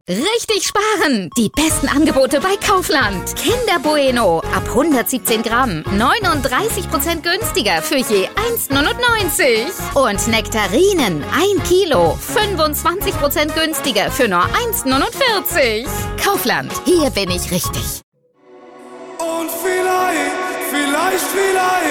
Richtig sparen! Die besten Angebote bei Kaufland. Kinder Bueno ab 117 Gramm 39% günstiger für je 1,99. Und Nektarinen 1 Kilo 25% günstiger für nur 1,49. Kaufland, hier bin ich richtig. Und vielleicht